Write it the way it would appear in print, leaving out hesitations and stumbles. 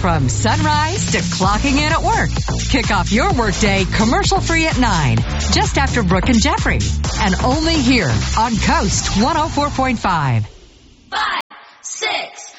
From sunrise to clocking in at work. Kick off your workday commercial-free at 9, just after Brooke and Jeffrey. And only here on Coast 104.5. 5, 6,